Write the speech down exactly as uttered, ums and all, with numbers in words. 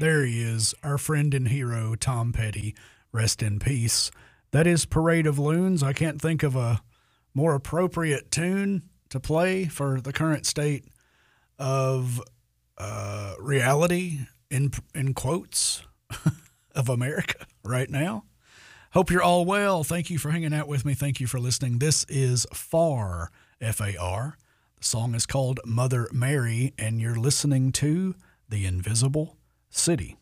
There he is, our friend and hero, Tom Petty. Rest in peace. That is Parade of Loons. I can't think of a more appropriate tune to play for the current state of uh, reality, in in quotes, of America right now. Hope you're all well. Thank you for hanging out with me. Thank you for listening. This is FAR, F A R. The song is called Mother Mary, and you're listening to The Invisible City.